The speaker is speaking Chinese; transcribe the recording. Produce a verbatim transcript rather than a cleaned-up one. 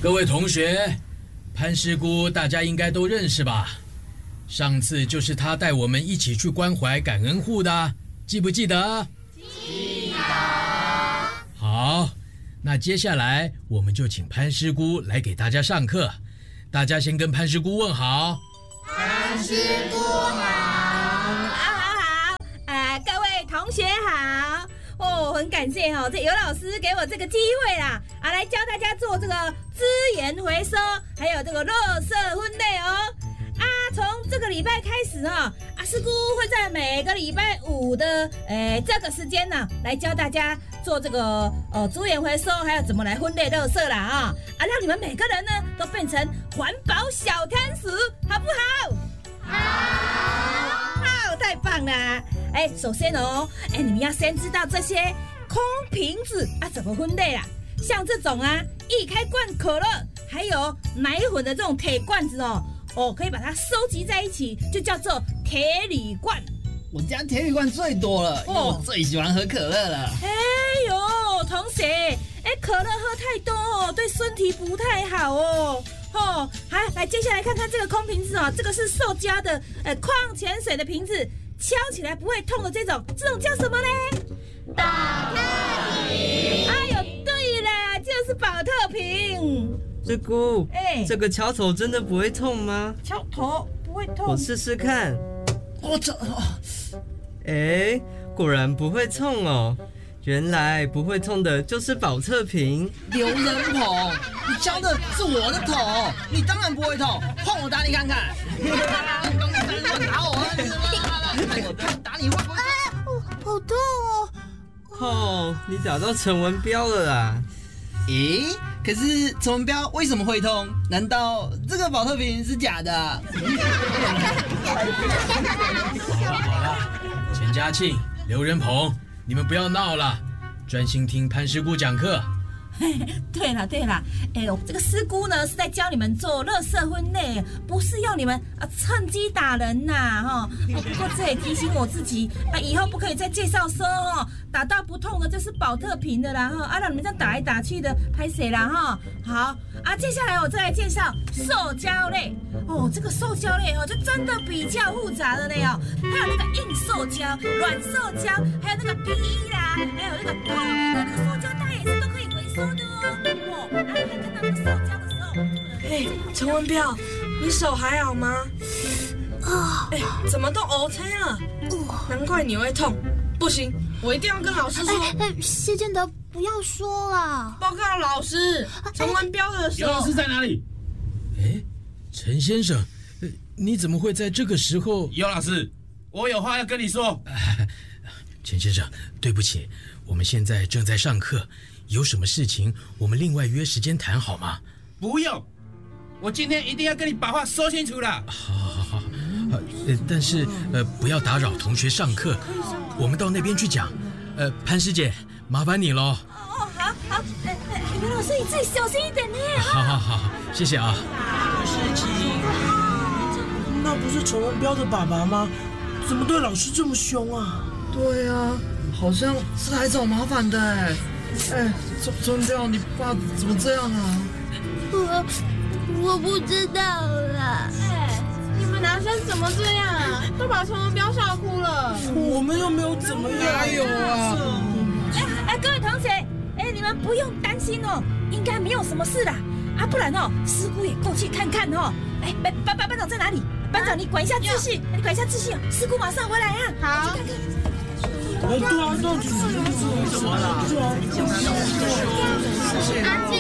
各位同学，潘师姑大家应该都认识吧？上次就是她带我们一起去关怀感恩户的，记不记得？ 记得。 好，那接下来我们就请潘师姑来给大家上课。大家先跟潘师姑问好。 潘师姑好。 好好好，呃，各位同学好。哦，很感谢哦，这尤老师给我这个机会啦，啊，来教大家做这个资源回收，还有这个垃圾分类哦。啊，从这个礼拜开始哈、哦，阿师姑会在每个礼拜五的诶这个时间呢、啊，来教大家做这个呃资源回收，还有怎么来分类垃圾啦啊，啊，让你们每个人呢都变成环保小天使，好不好？好，好，太棒了！哎，首先哦，哎，你们要先知道这些空瓶子啊怎么分类啦。像这种啊，易开罐可乐，还有奶粉的这种铁罐子哦，哦，可以把它收集在一起，就叫做铁铝罐。 我家铁铝罐最多了，因为我最喜欢喝可乐了。 哎呦，同学，哎，可乐喝太多哦，对身体不太好哦。哦，好，来，接下来看看这个空瓶子哦，这个是塑胶的，呃，矿泉水的瓶子。敲起来不会痛的这种，这种叫什么呢？ 保特瓶。 哎呦，对啦，就是保特瓶。 师姑， 哎， 这个敲头真的不会痛吗？ 敲头不会痛， 我试试看。 我这， 哎，果然不会痛哦。原来不会痛的就是保特瓶。 刘仁鹏，你敲的是我的头，你当然不会痛，换我打你看看。打我！我打你会不会？ 哎，好痛哦！ 哦，你打到陈文彪了啦！ 咦，可是陈文彪为什么会痛？难道这个保特瓶是假的？ 好了好了，钱嘉庆、刘仁鹏，你们不要闹了，专心听潘师姑讲课。 对了对了，哎呦，这个师姑呢是在教你们做垃圾分类，不是要你们啊趁机打人呐哈、哦。不过这也提醒我自己啊，以后不可以再介绍说哦，打到不痛的就是保特瓶的啦哈，啊让你们这样打来打去的，拍谁啦哈？好啊，接下来我再来介绍塑胶类哦，这个塑胶类哦就真的比较复杂的嘞哦，还有那个硬塑胶、软塑胶，还有那个 P E 啦，还有那个透明的那个塑胶袋也是都可以回收的哦。哦，啊，还看到那个塑胶的时候， 嘿，陈文彪，你手还好吗？ 啊， 哎，怎么都 OK 了？难怪你会痛。不行，我一定要跟老师说。 哎哎，谢建德，不要说了。 报告老师，陈文彪的手。 尤老师在哪里？ 哎，陈先生，你怎么会在这个时候？ 尤老师，我有话要跟你说。 陈先生，对不起，我们现在正在上课，有什么事情我们另外约时间谈好吗？ 不用，我今天一定要跟你把话说清楚了。 好好好，呃，但是呃，不要打扰同学上课，我们到那边去讲。呃，潘师姐，麻烦你喽。 哦，好好，哎哎，袁老师你自己小心一点呢。 好好好，谢谢啊。 事情，那不是陈文彪的爸爸吗？怎么对老师这么凶啊？ 对啊，好像是来找麻烦的哎。哎，陈陈文彪，你爸怎么这样啊？ 我我不知道啦。 哎，你们男生怎么这样啊？都把陈文彪笑哭了。 我们又没有怎么样。 哪有啊？ 哎哎，各位同学，哎，你们不用担心哦，应该没有什么事啦。啊，不然哦，师姑也过去看看哦。哎，班班班班长在哪里？班长，你管一下秩序，你管一下秩序哦。师姑马上回来啊。 好。 哎，对啊，到底怎么了？ 安静。